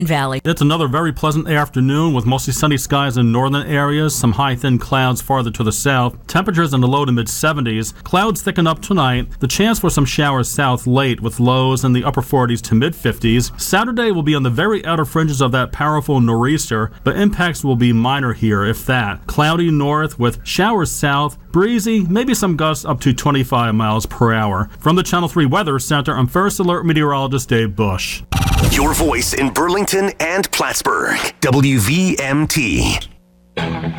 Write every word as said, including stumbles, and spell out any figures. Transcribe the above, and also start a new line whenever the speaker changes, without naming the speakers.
Valley.
It's another very pleasant afternoon with mostly sunny skies in northern areas, some high thin clouds farther to the south. Temperatures in the low to mid seventies. Clouds thicken up tonight. The chance for some showers south late with lows in the upper forties to mid fifties. Saturday will be on the very outer fringes of that powerful nor'easter, but impacts will be minor here, if that. Cloudy north with showers south. Breezy, maybe some gusts up to twenty-five miles per hour. From the Channel three Weather Center, I'm First Alert Meteorologist Dave Bush.
Your voice in Burlington and Plattsburgh. W V M T.